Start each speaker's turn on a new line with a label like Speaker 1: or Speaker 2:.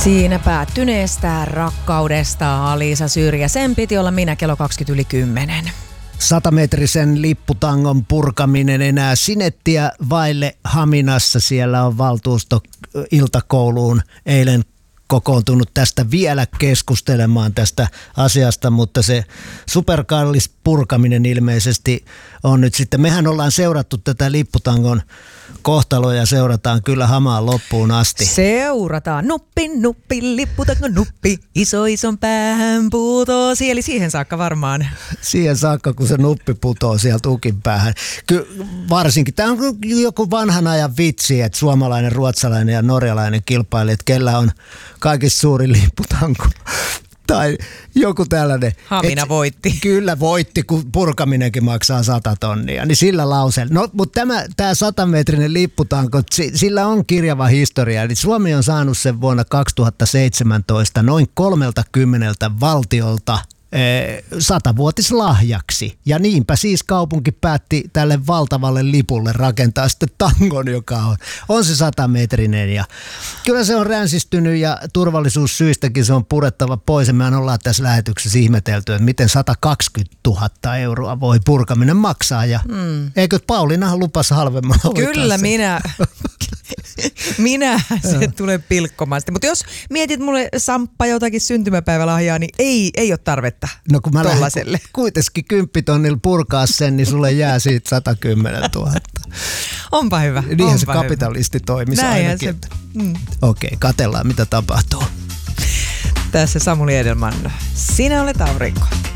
Speaker 1: Siinä päättyneestä rakkaudesta Alisa Syrjä. Sen piti olla minä kello 20:10.
Speaker 2: 100-metrisen lipputangon purkaminen enää sinettiä vaille Haminassa. Siellä on valtuusto iltakouluun eilen kokoontunut tästä vielä keskustelemaan tästä asiasta, mutta se superkallis purkaminen ilmeisesti on nyt sitten. Mehän ollaan seurattu tätä lipputangon kohtaloa ja seurataan kyllä hamaan loppuun asti.
Speaker 1: Seurataan. Nuppi, lipputangon nuppi, ison päähän putosi. Eli siihen saakka varmaan.
Speaker 2: Siihen saakka, kun se nuppi putoo sieltä ukin päähän. Varsinkin, tämä on joku vanhan ajan vitsi, että suomalainen, ruotsalainen ja norjalainen kilpailijat, kellä on kaikista suurin lipputanko. Tai joku tällainen.
Speaker 1: Hamina voitti.
Speaker 2: Kyllä voitti, kun purkaminenkin maksaa 100 tonnia. Niin sillä lauseella. No, mutta tämä 100-metrinen lipputanko, sillä on kirjava historia. Eli Suomi on saanut sen vuonna 2017 noin 30 valtiolta 100-vuotislahjaksi. Ja niinpä siis kaupunki päätti tälle valtavalle lipulle rakentaa sitten tangon, joka on se 100-metrinen. Ja kyllä se on ränsistynyt ja turvallisuussyistäkin se on purettava pois. Ja mehän ollaan tässä lähetyksessä ihmetelty, että miten 120 000 euroa voi purkaminen maksaa. Ja eikö Pauliinahan lupasi halvemmalla?
Speaker 1: Kyllä minä se tulee pilkkomaan. Mutta jos mietit mulle Samppa jotakin syntymäpäivälahjaa, niin ei ole tarvetta.
Speaker 2: No kun mä lähden kuitenkin 10 tonnilla purkaa sen, niin sulle jää siitä 110 000.
Speaker 1: Onpa hyvä.
Speaker 2: Niinhän se kapitalisti toimisi ainakin. Okei, katsellaan mitä tapahtuu.
Speaker 1: Tässä Samuli Edelman. Sinä olet aurinko.